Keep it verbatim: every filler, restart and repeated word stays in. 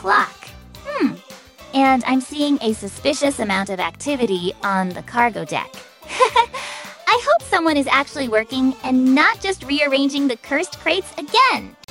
clock. Hmm. And I'm seeing a suspicious amount of activity on the cargo deck. I hope someone is actually working and not just rearranging the cursed crates again.